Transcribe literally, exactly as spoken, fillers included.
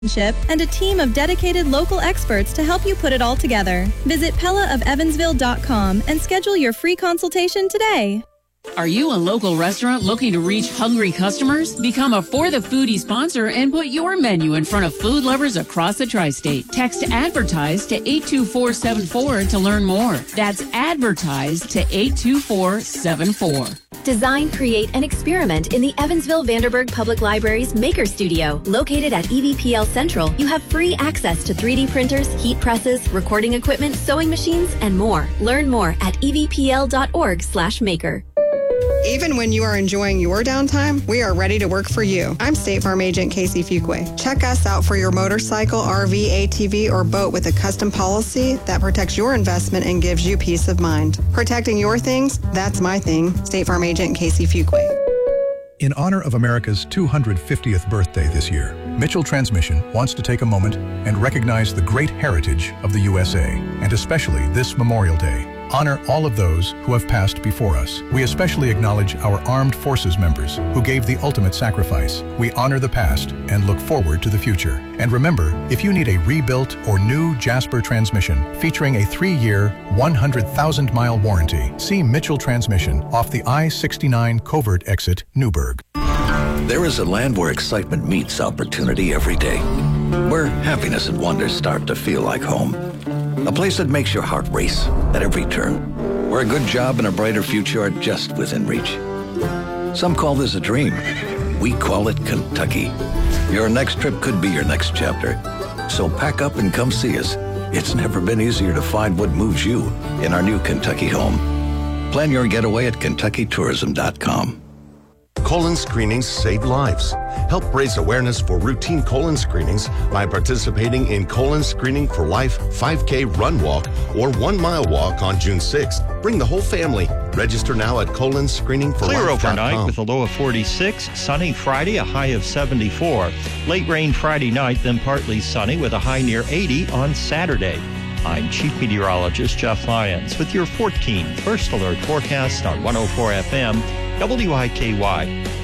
and a team of dedicated local experts to help you put it all together. Visit Pella of Evansville dot com and schedule your free consultation today. Are you a local restaurant looking to reach hungry customers? Become a For the Foodie sponsor and put your menu in front of food lovers across the tri-state. Text ADVERTISE to eight two four seven four to learn more. That's ADVERTISE to eight two four seven four. Design, create, and experiment in the Evansville Vanderburgh Public Library's Maker Studio. Located at E V P L Central, you have free access to three D printers, heat presses, recording equipment, sewing machines, and more. Learn more at E V P L dot org slash maker. Even when you are enjoying your downtime, we are ready to work for you. I'm State Farm Agent Casey Fuqua. Check us out for your motorcycle, R V, A T V, or boat with a custom policy that protects your investment and gives you peace of mind. Protecting your things, that's my thing. State Farm Agent Casey Fuqua. In honor of America's two hundred fiftieth birthday this year, Mitchell Transmission wants to take a moment and recognize the great heritage of the U S A, and especially this Memorial Day. Honor all of those who have passed before us. We especially acknowledge our armed forces members who gave the ultimate sacrifice. We honor the past and look forward to the future. And remember, if you need a rebuilt or new Jasper transmission featuring a three-year, one hundred thousand mile warranty, see Mitchell Transmission off the I sixty-nine Covert Exit, Newburgh. There is a land where excitement meets opportunity every day, where happiness and wonder start to feel like home. A place that makes your heart race at every turn, where a good job and a brighter future are just within reach. Some call this a dream. We call it Kentucky. Your next trip could be your next chapter. So pack up and come see us. It's never been easier to find what moves you in our new Kentucky home. Plan your getaway at Kentucky Tourism dot com. Colon screenings save lives. Help raise awareness for routine colon screenings by participating in Colon Screening for Life five K Run Walk or one mile walk on June sixth. Bring the whole family. Register now at colon screening for life dot com. Clear overnight with a low of forty-six. Sunny Friday, a high of seventy-four. Late rain Friday night, then partly sunny with a high near eighty on Saturday. I'm Chief Meteorologist Jeff Lyons with your fourteenth First Alert forecast on one oh four F M W I K Y.